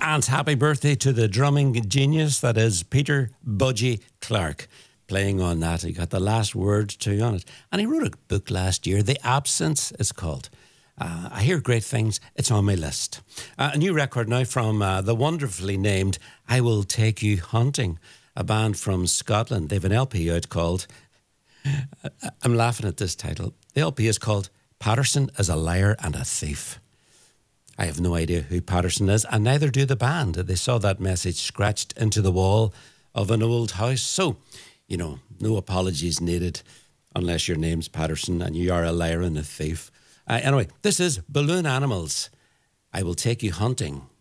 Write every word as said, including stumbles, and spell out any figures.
And happy birthday to the drumming genius that is Peter Budgie Clark. Playing on that, he got the last word too on it. And he wrote a book last year, The Absence it's called. Uh, I hear great things, it's on my list. Uh, a new record now from uh, the wonderfully named I Will Take You Hunting, a band from Scotland. They've an L P out called, I'm laughing at this title, the L P is called Patterson is a Liar and a Thief. I have no idea who Patterson is, and neither do the band. They saw that message scratched into the wall of an old house. So, you know, no apologies needed unless your name's Patterson and you are a liar and a thief. Uh, anyway, this is Balloon Animals. I Will Take You Hunting.